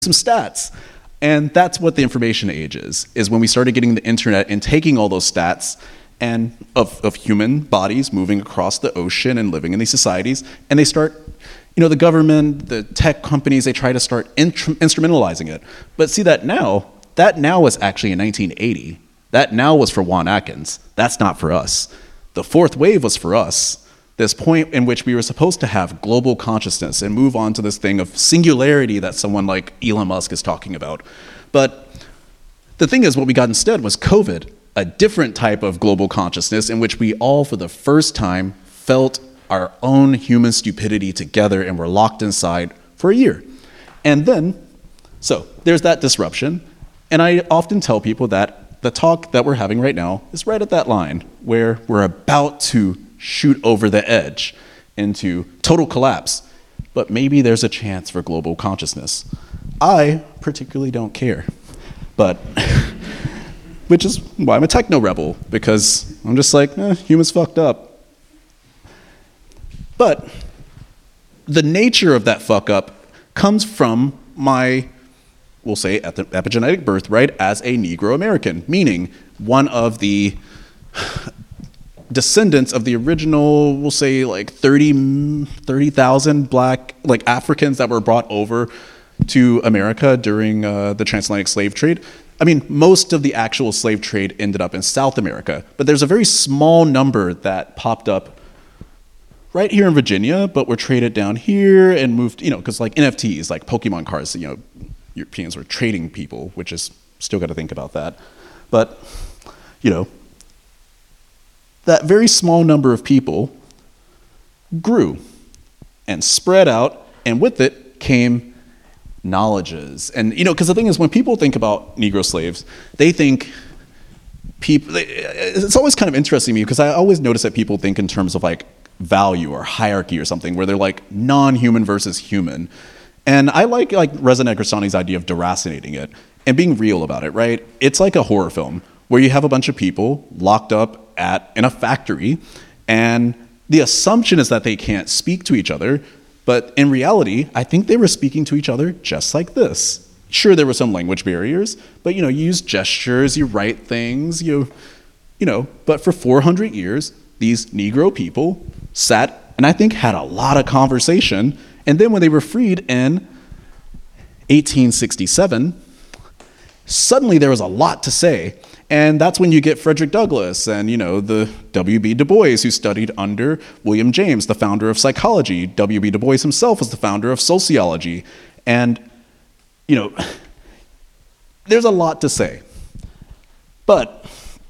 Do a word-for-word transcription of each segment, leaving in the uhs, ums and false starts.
some stats. And that's what the information age is, is when we started getting the internet and taking all those stats and of, of human bodies moving across the ocean and living in these societies, and they start, you know, the government, the tech companies, they try to start intr- instrumentalizing it. But see that now, that now was actually in nineteen eighty. That now was for Juan Atkins. That's not for us. The fourth wave was for us. This point in which we were supposed to have global consciousness and move on to this thing of singularity that someone like Elon Musk is talking about. But the thing is, what we got instead was COVID, a different type of global consciousness in which we all, for the first time, felt our own human stupidity together and were locked inside for a year. And then, so there's that disruption. And I often tell people that the talk that we're having right now is right at that line where we're about to shoot over the edge into total collapse, but maybe there's a chance for global consciousness. I particularly don't care, but which is why I'm a techno rebel, because I'm just like, eh, humans fucked up. But the nature of that fuck up comes from my, we'll say, epigenetic birthright as a Negro American, meaning one of the descendants of the original, we'll say like thirty thousand black, like Africans that were brought over to America during uh, the transatlantic slave trade. I mean, most of the actual slave trade ended up in South America, but there's a very small number that popped up right here in Virginia, but were traded down here and moved, you know, because like N F Ts, like Pokemon cards, you know, Europeans were trading people, which is still got to think about that. But, you know, that very small number of people grew and spread out, and with it came knowledges. And, you know, because the thing is, when people think about Negro slaves, they think people, it's always kind of interesting to me because I always notice that people think in terms of like value or hierarchy or something, where they're like non-human versus human. And I like like Reza Negrestani's idea of deracinating it and being real about it, right? It's like a horror film where you have a bunch of people locked up at in a factory, and the assumption is that they can't speak to each other, but in reality, I think they were speaking to each other just like this. Sure, there were some language barriers, but you know, you use gestures, you write things, you, you know, but for four hundred years, these Negro people sat and I think had a lot of conversation, and then when they were freed in eighteen sixty-seven, suddenly there was a lot to say. And that's when you get Frederick Douglass and, you know, the W B Du Bois, who studied under William James, the founder of psychology. W B Du Bois himself was the founder of sociology. And, you know, there's a lot to say. But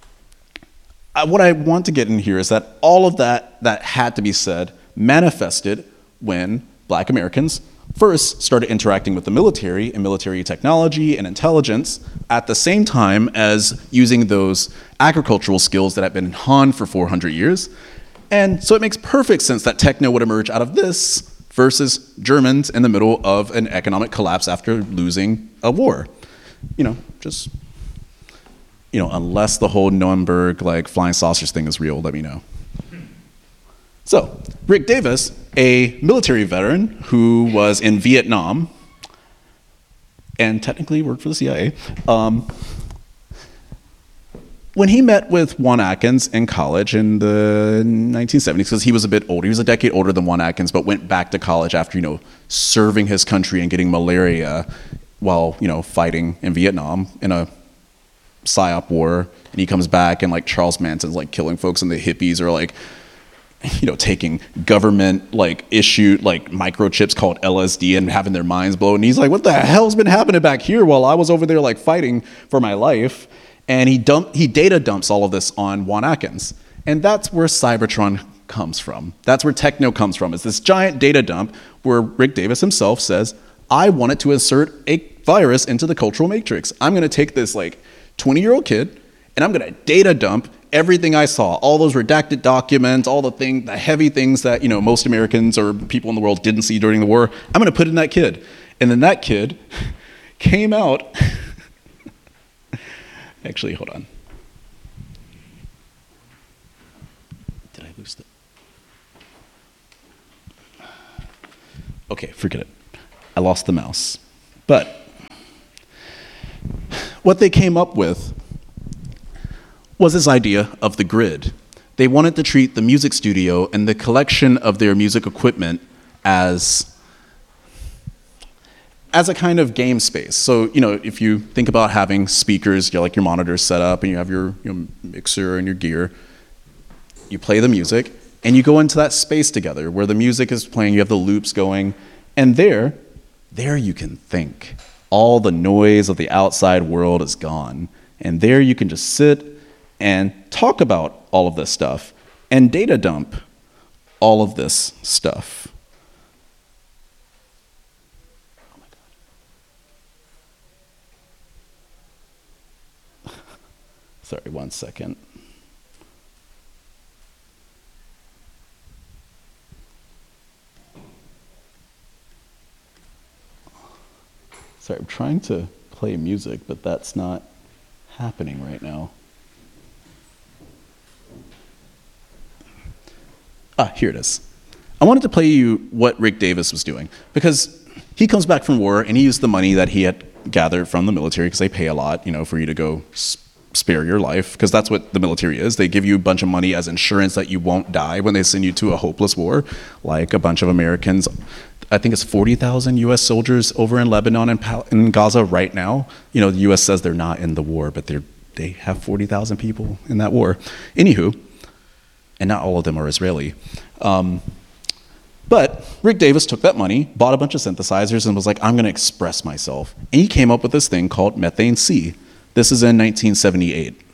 I, what I want to get in here is that all of that that had to be said manifested when Black Americans first started interacting with the military and military technology and intelligence at the same time as using those agricultural skills that had been honed for four hundred years. And so it makes perfect sense that techno would emerge out of this versus Germans in the middle of an economic collapse after losing a war. You know, just, you know, unless the whole Nuremberg like flying saucers thing is real, let me know. So, Rick Davis, a military veteran who was in Vietnam and technically worked for the C I A, um, when he met with Juan Atkins in college in the nineteen seventies, because he was a bit older, he was a decade older than Juan Atkins, but went back to college after, you know, serving his country and getting malaria while, you know, fighting in Vietnam in a psyop war, and he comes back and like Charles Manson's like killing folks and the hippies are like, you know, taking government like issued like microchips called L S D and having their minds blown. And he's like, what the hell's been happening back here while I was over there like fighting for my life? And he dump he data dumps all of this on Juan Atkins. And that's where Cybertron comes from. That's where techno comes from. It's this giant data dump where Rick Davis himself says, I wanted to insert a virus into the cultural matrix. I'm going to take this like twenty-year-old kid and I'm going to data dump everything I saw, all those redacted documents, all the thing, the heavy things that, you know, most Americans or people in the world didn't see during the war. I'm going to put in that kid. And then that kid came out. Actually, hold on. Did I lose the? Okay, forget it. I lost the mouse. But What they came up with was this idea of the grid. They wanted to treat the music studio and the collection of their music equipment as as a kind of game space. So, you know, if you think about having speakers, you're like your monitors set up, and you have your, your mixer and your gear, you play the music, and you go into that space together where the music is playing, you have the loops going, and there, there you can think. All the noise of the outside world is gone, and there you can just sit and talk about all of this stuff, and data dump all of this stuff. Sorry, one second. Sorry, I'm trying to play music, but that's not happening right now. Ah, here it is. I wanted to play you what Rick Davis was doing, because he comes back from war and he used the money that he had gathered from the military, because they pay a lot, you know, for you to go spare your life, because that's what the military is. They give you a bunch of money as insurance that you won't die when they send you to a hopeless war, like a bunch of Americans. I think it's forty thousand U S soldiers over in Lebanon and Pal- in Gaza right now. You know, the U S says they're not in the war, but they're they have forty thousand people in that war. Anywho, and not all of them are Israeli. Um, but Rick Davis took that money, bought a bunch of synthesizers, and was like, I'm going to express myself. And he came up with this thing called Methane C. This is in nineteen seventy-eight.